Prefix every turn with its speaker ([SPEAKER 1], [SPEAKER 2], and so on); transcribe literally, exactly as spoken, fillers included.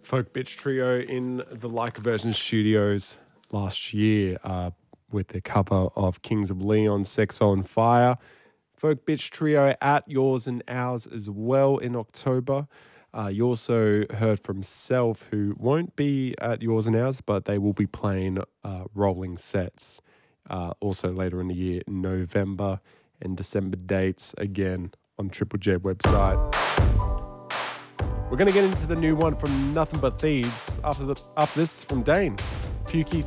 [SPEAKER 1] Folk Bitch Trio in the Like Version Studios last year uh, with their cover of Kings of Leon, Sex on Fire. Folk Bitch Trio at Yours and Ours as well in October. Uh, you also heard from Self, who won't be at Yours and Ours, but they will be playing uh, rolling sets uh, also later in the year, November and December dates, again on Triple J website. We're going to get into the new one from Nothing But Thieves after the after this from Dane. Pukey